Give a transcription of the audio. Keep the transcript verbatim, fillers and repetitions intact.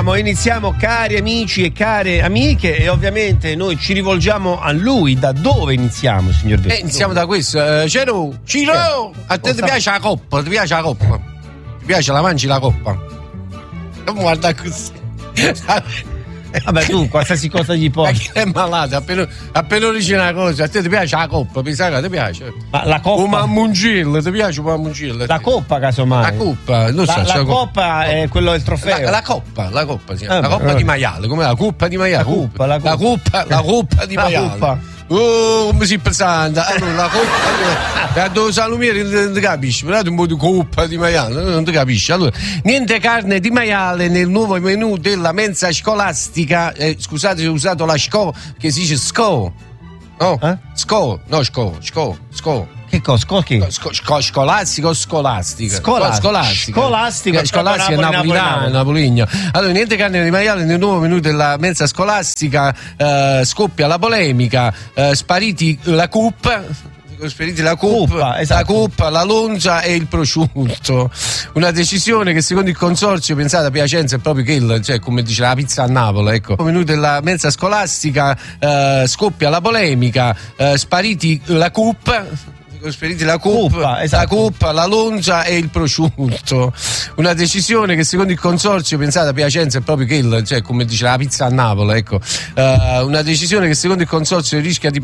iniziamo, iniziamo cari amici e care amiche, e ovviamente noi ci rivolgiamo a lui. Da dove iniziamo, signor Vescovo? Eh, iniziamo da questo. Uh, Ciro, Ciro, eh, a te ti piace la coppa? Ti piace la coppa? Ti piace la mangi la coppa? Non guarda così. Vabbè, tu qualsiasi cosa gli Ma porti. chi è malato? Appena, appena dice una cosa, a te ti piace la coppa? Pensa che ti piace? Ma la coppa. Un mammuncillo, ti piace un mammuncillo? La coppa, casomai. La coppa, non so. La, la cioè, coppa è quello del trofeo. La, la coppa, la coppa, sì. Ah, la coppa beh, di maiale, come la coppa di maiale? La coppa, la coppa. La coppa, la coppa di La maiale. coppa. Oh, come si pesante. Allora, la coppa. E dove salumiere non ti capisci, però un po' di coppa di maiale, non ti capisci. Allora, niente carne di maiale nel nuovo menù della mensa scolastica. Eh, scusate se ho usato la sco, che si dice sco. No? Eh? Sco, no, sco, sco, sco. Che cosa? Scocchi? Sco, sco, scolastico o scolastica? Scolastica. Scolastica. Scolastica, Scolastica è Napoli, napolitano, Napoli, napoligno. Allora, niente carne di maiale nel nuovo menù della mensa scolastica. Eh, scoppia la polemica. Eh, spariti la cuppa. Spariti la cuppa, Cuppa, esatto. la cuppa, la loncia e il prosciutto. Una decisione che secondo il consorzio, pensate, a Piacenza è proprio quella, cioè come dice la pizza a Napoli, ecco. Nel menù della mensa scolastica. Eh, scoppia la polemica. Eh, spariti la cuppa. Spariti la cuppa, Cuppa, esatto. la cuppa, la loncia e il prosciutto. Una decisione che secondo il consorzio, pensate, a Piacenza è proprio quella, cioè come dice la pizza a Napoli, ecco. Uh, una decisione che secondo il consorzio rischia di